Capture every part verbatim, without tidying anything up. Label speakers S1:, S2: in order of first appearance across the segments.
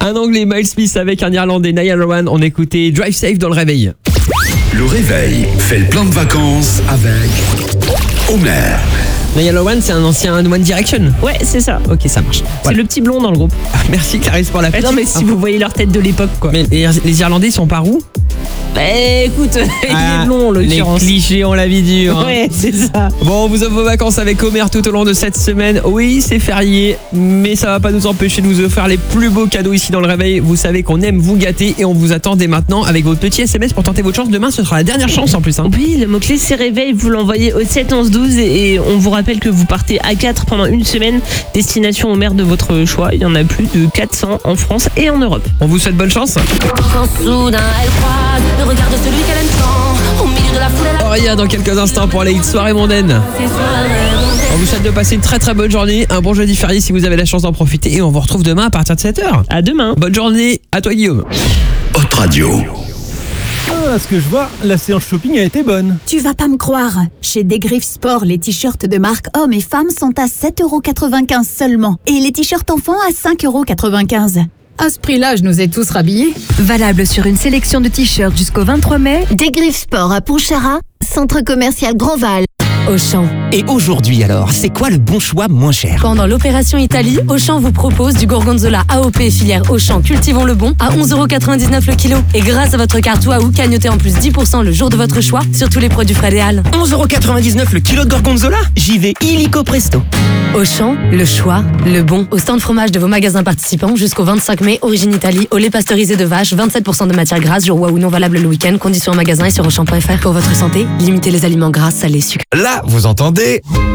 S1: Un Anglais, Miles Smith avec un Irlandais, Niall Horan. On écoutait Drive Safe dans le réveil.
S2: Le réveil fait le plan de vacances avec Homer.
S1: Niall Horan, c'est un ancien One Direction.
S3: Ouais, c'est ça.
S1: Ok, ça marche.
S3: C'est
S1: Voilà.
S3: le petit blond dans le groupe.
S1: Merci Clarisse pour la petite.
S3: Non, mais si vous voyez leur tête de l'époque, quoi.
S1: Mais les, les Irlandais, ils sont par où?
S3: Bah écoute, il
S1: Ah,
S3: est blond, en
S1: les
S3: l'occurrence.
S1: clichés, on la vie dure. hein.
S3: Ouais, c'est ça.
S1: Bon, on vous offre vos vacances avec Homer tout au long de cette semaine. Oui, c'est férié, mais ça va pas nous empêcher de vous offrir les plus beaux cadeaux ici dans le réveil. Vous savez qu'on aime vous gâter et on vous attend dès maintenant avec votre petit S M S pour tenter votre chance. Demain, ce sera la dernière chance en plus. Hein.
S3: Oui, le mot-clé c'est réveil, vous l'envoyez au sept onze douze et, et on vous rappelle que vous partez à quatre pendant une semaine. Destination Homer de votre choix. Il y en a plus de quatre cents en France et en Europe.
S1: On vous souhaite bonne chance.
S4: Quand soudain elle croise le regard de celui qu'elle aime tant, au milieu de la foule elle a...
S1: Auria dans quelques instants pour les hits soirée mondaine. On vous souhaite de passer une très très bonne journée. Un bon jeudi férié si vous avez la chance d'en profiter. Et on vous retrouve demain à partir de sept heures.
S3: À demain.
S1: Bonne journée à toi Guillaume.
S2: Hot Radio.
S5: Ah, à ce que je vois, la séance shopping a été bonne.
S6: Tu vas pas me croire. Chez Desgriffes Sport, les t-shirts de marque hommes et femmes sont à sept euros quatre-vingt-quinze seulement. Et les t-shirts enfants à cinq euros quatre-vingt-quinze.
S7: À ce prix-là, je nous ai tous rhabillés.
S8: Valable sur une sélection de t-shirts jusqu'au vingt-trois mai.
S6: Desgriffes Sport à Pontcharra, centre commercial Grandval.
S9: Auchan. Et aujourd'hui alors, c'est quoi le bon choix moins cher?
S10: Pendant l'opération Italie, Auchan vous propose du gorgonzola A O P filière Auchan Cultivons le Bon à onze euros quatre-vingt-dix-neuf le kilo. Et grâce à votre carte Waouh, cagnotez en plus dix pour cent le jour de votre choix sur tous les produits Fred et Halles.
S9: onze euros quatre-vingt-dix-neuf le kilo de gorgonzola? J'y vais illico presto.
S10: Auchan, le choix, le bon. Au stand fromage de vos magasins participants jusqu'au vingt-cinq mai, origine Italie, au lait pasteurisé de vache, vingt-sept pour cent de matière grasse, jour Waouh non valable le week-end, conditions en magasin et sur auchan point f r. Pour votre santé, limitez les aliments gras, salés, sucres.
S11: Là, vous entendez?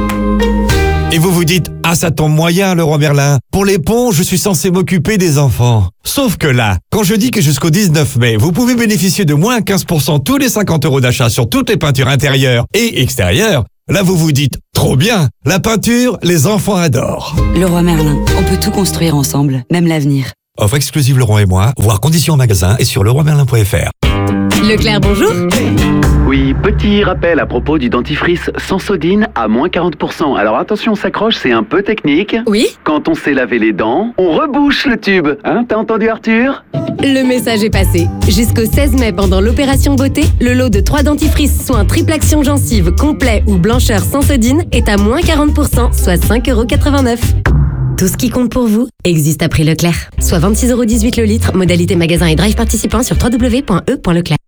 S11: Et vous vous dites, ah ça tombe moyen Leroy Merlin. Pour les ponts, je suis censé m'occuper des enfants. Sauf que là, quand je dis que jusqu'au dix-neuf mai, vous pouvez bénéficier de moins quinze pour cent tous les cinquante euros d'achat sur toutes les peintures intérieures et extérieures, là vous vous dites, trop bien, la peinture, les enfants adorent.
S12: Leroy Merlin, on peut tout construire ensemble, même l'avenir.
S11: Offre exclusive Leroy et moi, voir conditions en magasin et sur leroy merlin point f r.
S10: Leclerc, bonjour.
S13: Oui, petit rappel à propos du dentifrice Sensodine à moins quarante pour cent. Alors attention, on s'accroche, c'est un peu technique.
S10: Oui.
S13: Quand on s'est lavé les dents, on rebouche le tube. Hein, t'as entendu Arthur?
S10: Le message est passé. Jusqu'au seize mai, pendant l'opération beauté, le lot de trois dentifrices soins triple action gencive complet ou blancheur Sensodine est à moins quarante pour cent, soit cinq euros quatre-vingt-neuf. Tout ce qui compte pour vous existe à prix Leclerc. Soit vingt-six euros dix-huit le litre, modalité magasin et drive participant sur w w w point e point leclerc.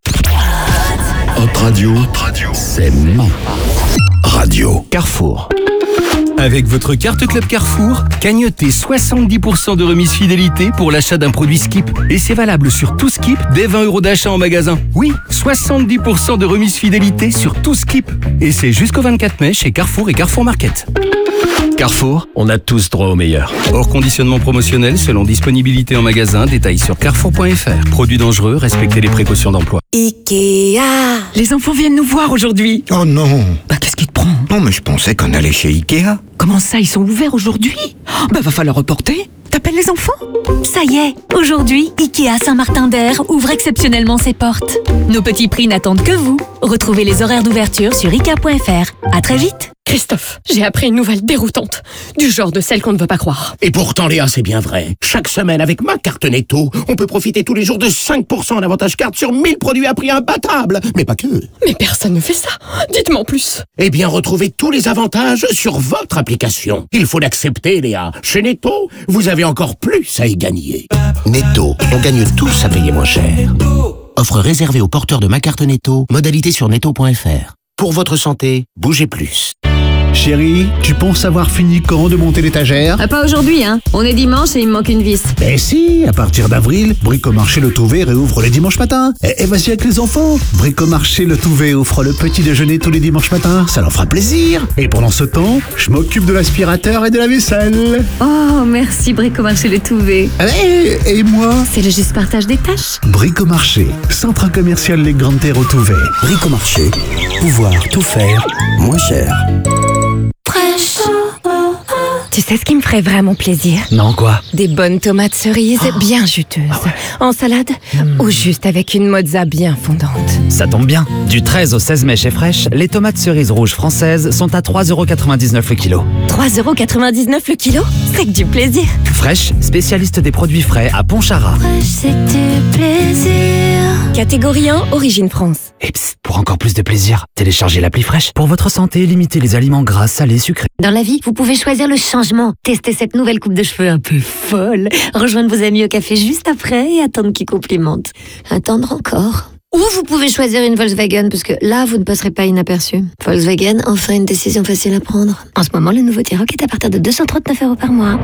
S2: Hot Radio, c'est ma radio.
S14: Carrefour. Avec votre carte Club Carrefour, cagnotez soixante-dix pour cent de remise fidélité pour l'achat d'un produit Skip. Et c'est valable sur tout Skip dès vingt euros d'achat en magasin. Oui, soixante-dix pour cent de remise fidélité sur tout Skip. Et c'est jusqu'au vingt-quatre mai chez Carrefour et Carrefour Market.
S15: Carrefour, on a tous droit au meilleur.
S14: Hors conditionnement promotionnel selon disponibilité en magasin, détails sur carrefour point f r. Produits dangereux, respectez les précautions d'emploi.
S8: Ikea. Les enfants viennent nous voir aujourd'hui.
S16: Oh non.
S8: Bah qu'est-ce qui te prend?
S16: Non mais je pensais qu'on allait chez Ikea.
S8: Comment ça, ils sont ouverts aujourd'hui? Bah va falloir reporter. T'appelles les enfants?
S17: Ça y est, aujourd'hui, Ikea Saint-Martin-d'Air ouvre exceptionnellement ses portes. Nos petits prix n'attendent que vous. Retrouvez les horaires d'ouverture sur ikea point f r. À très vite.
S18: Christophe, j'ai appris une nouvelle déroutante, du genre de celle qu'on ne veut pas croire.
S19: Et pourtant, Léa, c'est bien vrai. Chaque semaine, avec ma carte Netto, on peut profiter tous les jours de cinq pour cent en avantage carte sur mille produits à prix imbattable. Mais pas que.
S18: Mais personne ne fait ça. Dites-moi en plus.
S19: Eh bien, retrouvez tous les avantages sur votre application. Il faut l'accepter, Léa. Chez Netto, vous avez encore plus à y gagner.
S20: Netto, on gagne tous à payer moins cher. Offre réservée aux porteurs de ma carte Netto, modalité sur netto point f r. Pour votre santé, bougez plus.
S21: Chérie, tu penses avoir fini quand de monter l'étagère?
S22: Ah, pas aujourd'hui, hein. On est dimanche et il me manque une vis.
S21: Eh si, à partir d'avril, Bricomarché Le Touvet réouvre les dimanches matins. Et, et vas-y avec les enfants. Bricomarché Le Touvet offre le petit déjeuner tous les dimanches matins. Ça leur fera plaisir. Et pendant ce temps, je m'occupe de l'aspirateur et de la vaisselle.
S22: Oh, merci Bricomarché Le Touvet.
S21: Allez, et moi?
S22: C'est le juste partage des tâches.
S21: Bricomarché, centre commercial Les Grandes Terres au Touvet.
S20: Bricomarché, pouvoir tout faire moins cher.
S4: Fraîche.
S1: Tu sais ce qui me ferait vraiment plaisir?
S9: Non, quoi?
S1: Des bonnes tomates cerises bien juteuses.
S9: Ah ouais.
S1: En salade mmh. ou juste avec une mozza bien fondante.
S9: Ça tombe bien. Du treize au seize mai chez Fresh, les tomates cerises rouges françaises sont à trois euros quatre-vingt-dix-neuf le kilo.
S1: trois euros quatre-vingt-dix-neuf le kilo? C'est que du plaisir.
S9: Fresh, spécialiste des produits frais à Pontcharra.
S4: Fresh, c'est du plaisir.
S1: Catégorie un, origine France.
S9: Et psst, pour encore plus de plaisir, téléchargez l'appli Fresh. Pour votre santé, limitez les aliments gras, salés, sucrés.
S22: Dans la vie, vous pouvez choisir le changement. Testez cette nouvelle coupe de cheveux un peu folle. Rejoindre vos amis au café juste après et attendre qu'ils complimentent. Attendre encore. Ou vous pouvez choisir une Volkswagen, parce que là, vous ne passerez pas inaperçu. Volkswagen, enfin une décision facile à prendre. En ce moment, le nouveau T-Roc est à partir de deux cent trente-neuf euros par mois.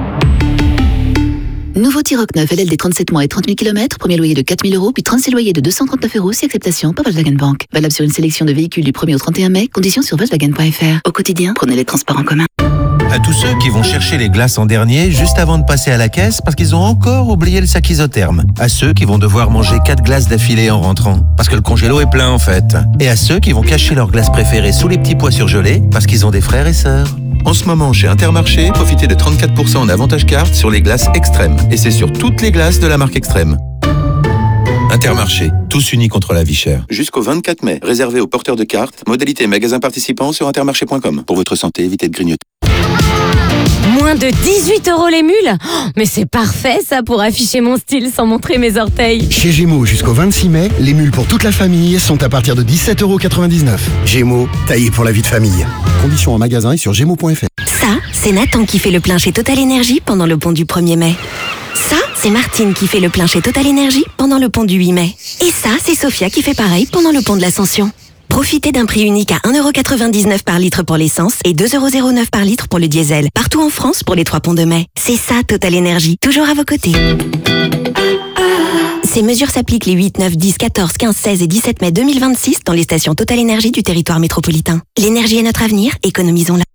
S3: Nouveau T-Roc neuf, L L D trente-sept mois et trente mille kilomètres, premier loyer de quatre mille euros, puis trente-six loyers de deux cent trente-neuf euros, si acceptation par Volkswagen Bank. Valable sur une sélection de véhicules du premier au trente et un mai, conditions sur Volkswagen point F R. Au quotidien, prenez les transports en commun.
S23: À tous ceux qui vont chercher les glaces en dernier juste avant de passer à la caisse parce qu'ils ont encore oublié le sac isotherme. À ceux qui vont devoir manger quatre glaces d'affilée en rentrant parce que le congélo est plein en fait. Et à ceux qui vont cacher leurs glaces préférées sous les petits pois surgelés parce qu'ils ont des frères et sœurs. En ce moment, chez Intermarché, profitez de trente-quatre pour cent en avantage carte sur les glaces Extrême. Et c'est sur toutes les glaces de la marque Extrême. Intermarché, tous unis contre la vie chère. Jusqu'au vingt-quatre mai, réservé aux porteurs de cartes, modalité magasin participant sur intermarché point com. Pour votre santé, évitez de grignoter.
S1: Moins de dix-huit euros les mules? Oh, mais c'est parfait ça pour afficher mon style sans montrer mes orteils.
S24: Chez Gémeaux, jusqu'au vingt-six mai, les mules pour toute la famille sont à partir de dix-sept euros quatre-vingt-dix-neuf. Gémeaux, taillé pour la vie de famille. Conditions en magasin et sur gémeaux point F R.
S25: Ça, c'est Nathan qui fait le plein chez Total Énergie pendant le pont du premier mai. Ça, c'est Martine qui fait le plein chez Total Énergie pendant le pont du huit mai. Et ça, c'est Sophia qui fait pareil pendant le pont de l'Ascension. Profitez d'un prix unique à un euro quatre-vingt-dix-neuf par litre pour l'essence et deux euros zéro neuf par litre pour le diesel. Partout en France pour les trois ponts de mai. C'est ça, Total Énergie. Toujours à vos côtés. Ces mesures s'appliquent les huit, neuf, dix, quatorze, quinze, seize et dix-sept mai deux mille vingt-six dans les stations Total Énergie du territoire métropolitain. L'énergie est notre avenir, économisons-la.